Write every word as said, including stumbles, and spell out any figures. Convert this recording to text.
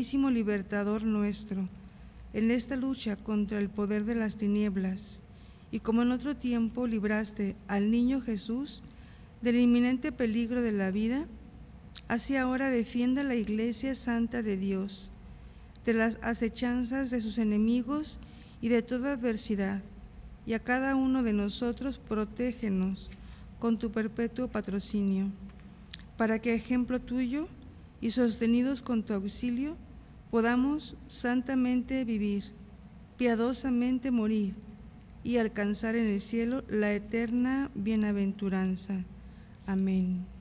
amantísimo libertador nuestro, en esta lucha contra el poder de las tinieblas, y como en otro tiempo libraste al niño Jesús del inminente peligro de la vida, así ahora defienda a la Iglesia Santa de Dios de las acechanzas de sus enemigos y de toda adversidad, y a cada uno de nosotros protégenos con tu perpetuo patrocinio, para que, ejemplo tuyo y sostenidos con tu auxilio, podamos santamente vivir, piadosamente morir y alcanzar en el cielo la eterna bienaventuranza. Amén.